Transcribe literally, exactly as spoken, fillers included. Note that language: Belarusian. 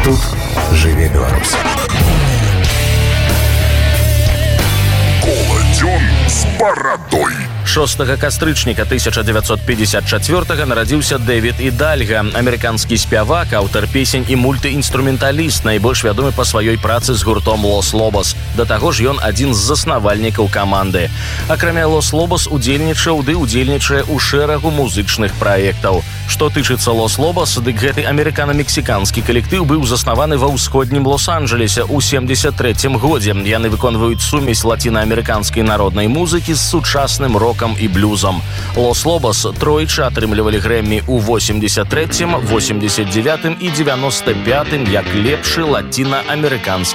Тут жыве Беларусь. Коладзён з барадой. шостага кастрычніка тысяча дзевяцьсот пятьдесят четвёртага нарадзіўся Дэвід Ідальга, амерыканскі спявак, аўтар песень і мультыінструменталіст, найбольш вядомы па сваёй працы з гуртом Лос Лобос. Да таго ж ён адзін з заснавальнікаў каманды. Акрамя Лос Лобос удзельнічаў ды удзельнічае ў шэрагу музычных праектаў. Што тычыцца Лос Лобос, дык гэты амерыкана-мексіканскі калектыў быў заснаваны ва ўсходнім Лос-Анджелесе ў семьдесят трэцім годзе. Яны выконваюць сумесь лацінаамерыканскай народнай музыкі з сучасным рокам і блюзам. Лос Лобос тройчы атрымлівалі Грэммі ў восемьдесят трэцім, восемьдесят девятым і девяносто пятым як лепшы лацінаамерыканскі